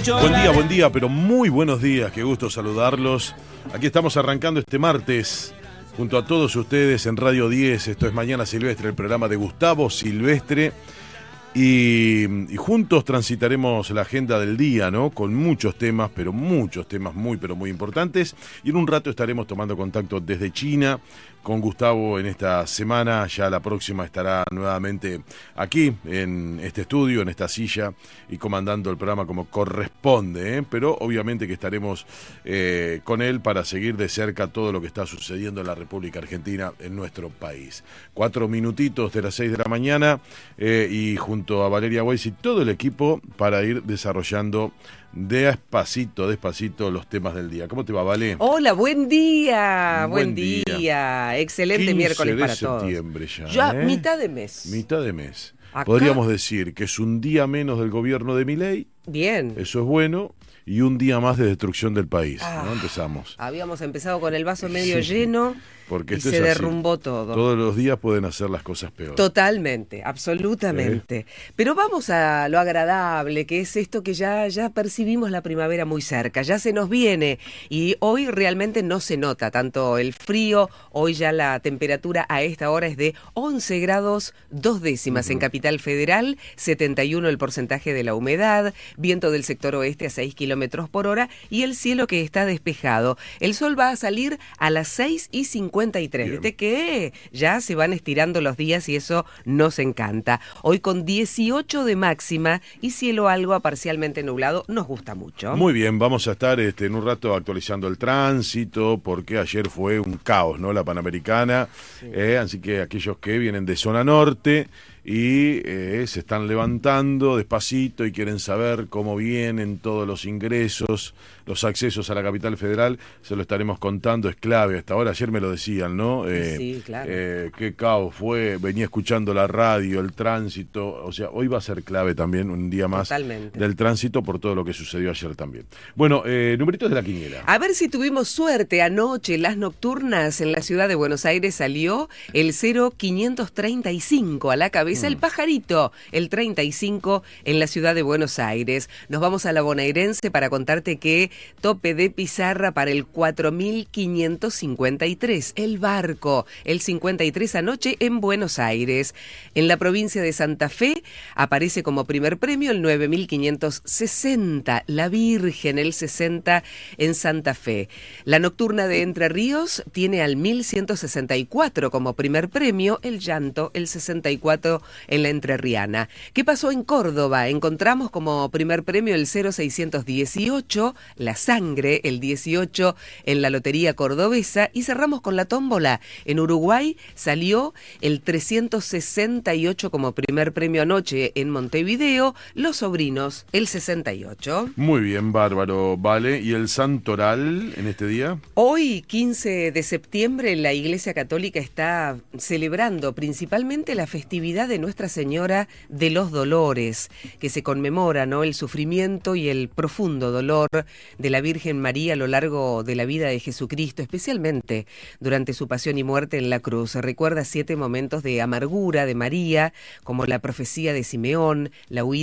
Buen día, pero muy buenos días, qué gusto saludarlos. Aquí estamos arrancando este martes junto a todos ustedes en Radio 10. Esto es Mañana Silvestre, el programa de Gustavo Silvestre. Y juntos transitaremos la agenda del día, ¿no? Con muchos temas, pero muchos temas muy importantes. Y en un rato estaremos tomando contacto desde China con Gustavo en esta semana. Ya la próxima estará nuevamente aquí en este estudio, en esta silla y comandando el programa como corresponde, ¿eh? Pero obviamente que estaremos con él para seguir de cerca todo lo que está sucediendo en la República Argentina, en nuestro país. 4 minutitos de las 6 de la mañana y junto a Valeria Weiss y todo el equipo para ir desarrollando despacito los temas del día. ¿Cómo te va, Vale? Hola, buen día. Buen día. Excelente miércoles para todos. 15 de septiembre ya, mitad de mes. Mitad de mes. Acá. Podríamos decir que es un día menos del gobierno de Milei. Bien. Eso es bueno. Y un día más de destrucción del país, ¿no? Empezamos. Habíamos empezado con el vaso medio lleno. Porque y se derrumbó todo. Todos los días pueden hacer las cosas peor. Totalmente, absolutamente. Pero vamos a lo agradable, que es esto que ya percibimos la primavera muy cerca, ya se nos viene y hoy realmente no se nota tanto el frío. Hoy ya la temperatura a esta hora es de 11 grados 2 décimas en Capital Federal, 71 el porcentaje de la humedad, viento del sector oeste a 6 kilómetros por hora y el cielo que está despejado. El sol va a salir a las 6:53. Viste que ya se van estirando los días y eso nos encanta. Hoy con 18 de máxima y cielo algo parcialmente nublado, nos gusta mucho. Muy bien, vamos a estar en un rato actualizando el tránsito, porque ayer fue un caos, ¿no? La Panamericana, sí. Así que aquellos que vienen de zona norte y se están levantando despacito y quieren saber cómo vienen todos los ingresos, los accesos a la capital federal, se lo estaremos contando, es clave hasta ahora. Ayer me lo decían, ¿no? Sí, claro. Qué caos fue, venía escuchando la radio, el tránsito, o sea, hoy va a ser clave también un día más. Totalmente. Del tránsito por todo lo que sucedió ayer también. Bueno, numeritos de la quiniela. A ver si tuvimos suerte anoche, las nocturnas en la ciudad de Buenos Aires salió el 0535 a la cabeza. El pajarito, el 35 en la ciudad de Buenos Aires. Nos vamos a la bonaerense para contarte que tope de pizarra para el 4553. El barco, el 53 anoche en Buenos Aires. En la provincia de Santa Fe aparece como primer premio el 9560. La Virgen, el 60 en Santa Fe. La nocturna de Entre Ríos tiene al 1164 como primer premio. El llanto, el 64 en la entrerriana. ¿Qué pasó en Córdoba? Encontramos como primer premio el 0618, la sangre, el 18 en la lotería cordobesa y cerramos con la tómbola. En Uruguay salió el 368 como primer premio anoche en Montevideo, Los Sobrinos, el 68. Muy bien, bárbaro, vale. ¿Y el santoral en este día? Hoy, 15 de septiembre, la Iglesia Católica está celebrando principalmente la festividad de Nuestra Señora de los Dolores, que se conmemora, ¿no?, el sufrimiento y el profundo dolor de la Virgen María a lo largo de la vida de Jesucristo, especialmente durante su pasión y muerte en la cruz. Se recuerda 7 momentos de amargura de María, como la profecía de Simeón, la huida